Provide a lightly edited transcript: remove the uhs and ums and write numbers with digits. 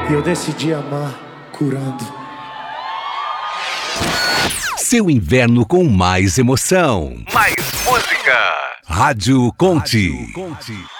E eu decidi amar curando. Seu inverno com mais emoção. Mais música. Rádio Conte.